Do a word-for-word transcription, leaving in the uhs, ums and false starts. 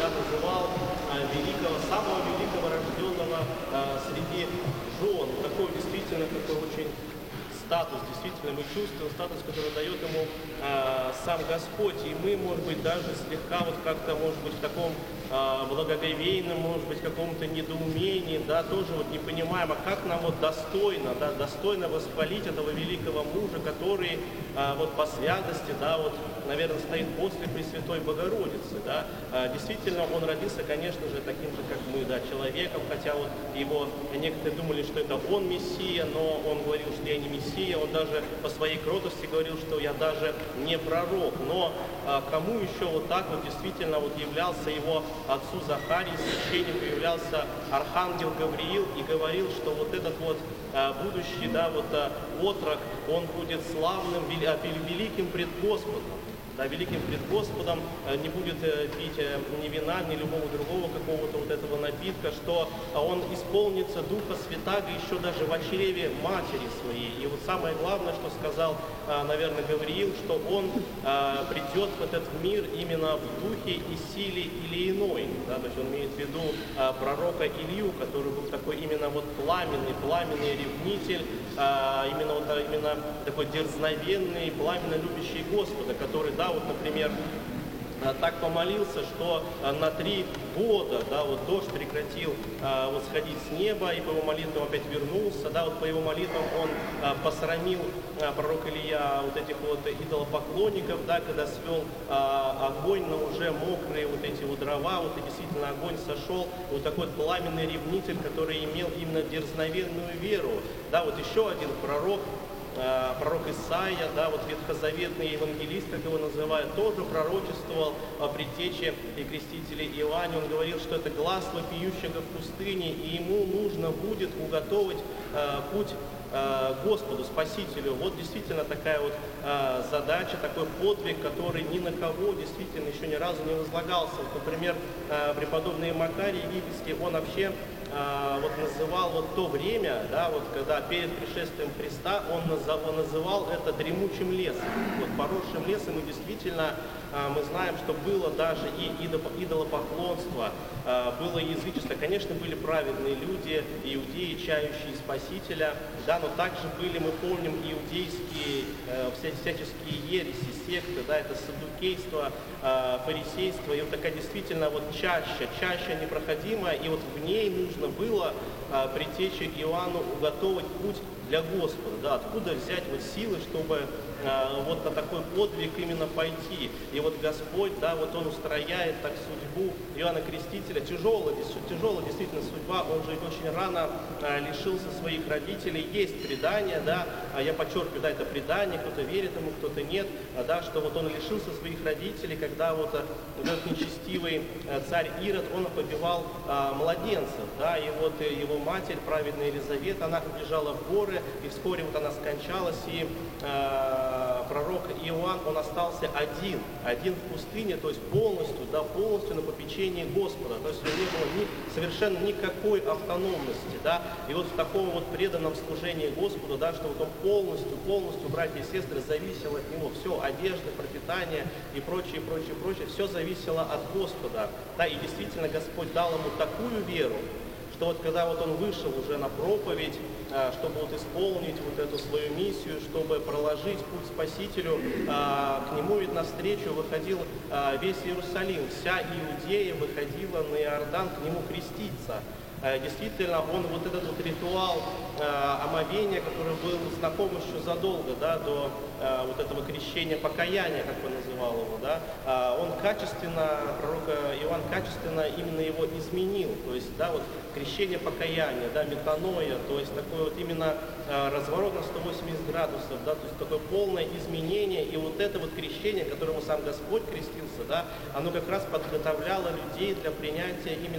да, называл а, великого, самого великого рожденного а, среди жен. Такой действительно такой очень статус, действительно мы чувствуем статус, который дает ему а, сам Господь. И мы, может быть, даже слегка вот как-то, может быть, в таком а, благоговейном, может быть, каком-то недоумении, да, тоже вот не понимаем, а как нам вот достойно, да, достойно восхвалить этого великого мужа, который а, вот по святости, да, вот, наверное, стоит после Пресвятой Богородицы, да. А, действительно, он родился, конечно же, таким же, как мы, да, человеком, хотя вот его, некоторые думали, что это он Мессия, но он говорил, что я не Мессия, он даже по своей кротости говорил, что я даже не пророк, но а, кому еще вот так вот действительно вот являлся его отцу Захарии, священнику, являлся архангел Гавриил и говорил, что вот этот вот а, будущий, да, вот а, отрок, он будет славным, вели, великим пред Господом. Да, великим пред Господом, не будет пить ни вина, ни любого другого какого-то вот этого напитка, что он исполнится Духа Святаго еще даже в чреве матери своей. И вот самое главное, что сказал, наверное, Гавриил, что он придет в этот мир именно в духе и силе или иной. Да, то есть он имеет в виду пророка Илью, который был такой именно вот пламенный, пламенный ревнитель, именно, вот, именно такой дерзновенный, пламенно любящий Господа, который, да, вот, например, так помолился, что на три года, да, вот дождь прекратил а, вот сходить с неба, и по его молитвам опять вернулся, да, вот по его молитвам он а, посрамил а, пророк Илья вот этих вот идолопоклонников, да, когда свел а, огонь на уже мокрые вот эти вот дрова, вот и действительно огонь сошел, вот такой вот пламенный ревнитель, который имел именно дерзновенную веру, да, вот еще один пророк, пророк Исаия, да, вот ветхозаветный евангелист, как его называют, тоже пророчествовал о предтече и крестителе Иоанне. Он говорил, что это глас вопиющего в пустыне, и ему нужно будет уготовить э, путь э, Господу, Спасителю. Вот действительно такая вот э, задача, такой подвиг, который ни на кого действительно еще ни разу не возлагался. Вот, например, э, преподобный Макарий Египетский, он вообще А, вот называл вот то время, да, вот когда перед пришествием Христа, он, назов, он называл это дремучим лесом, вот поросшим лесом, и действительно а, мы знаем, что было даже и идолопоклонство, а, было язычество, конечно, были праведные люди, иудеи, чающие Спасителя, да, но также были, мы помним, иудейские э, всяческие ереси, секты, да, это саддукейство, э, фарисейство, и вот такая действительно вот чаща, чаща непроходимая, и вот в ней нужно было а, предтече Иоанну уготовить путь для Господа. Да, откуда взять вот силы, чтобы а, вот на такой подвиг именно пойти. И вот Господь, да, вот Он устрояет так судьбу Иоанна Крестителя. Тяжелая, тяжелая действительно судьба, он же очень рано а, лишился своих родителей. Есть предание, да, а я подчеркиваю, да, это предание, кто-то верит ему, кто-то нет, а, да, что вот он лишился своих родителей, когда вот а, этот нечестивый а, царь Ирод, он побивал а, младенцев, да, и вот и его матерь, праведная Елизавета, она убежала в горы, и вскоре вот она скончалась, и э, пророк Иоанн, он остался один, один в пустыне, то есть полностью, да, полностью на попечении Господа, то есть у него не было ни, совершенно никакой автономности, да, и вот в таком вот преданном служении Господу, да, что вот он полностью, полностью, братья и сестры, зависел от него, все, одежда, пропитание и прочее, прочее, прочее, все зависело от Господа, да, и действительно Господь дал ему такую веру, что вот когда вот он вышел уже на проповедь, чтобы вот исполнить вот эту свою миссию, чтобы проложить путь Спасителю, к нему ведь навстречу выходил весь Иерусалим, вся Иудея выходила на Иордан к нему креститься. Действительно, он вот этот вот ритуал э, омовения, который был знаком еще задолго, да, до э, вот этого крещения покаяния, как он называл его, да, э, он качественно, пророк Иоанн качественно именно его изменил, то есть, да, вот крещение покаяния, да, метаноя, то есть такой вот именно э, разворот на сто восемьдесят градусов, да, то есть такое полное изменение, и вот это вот крещение, которому сам Господь крестился, да, оно как раз подготовляло людей для принятия именно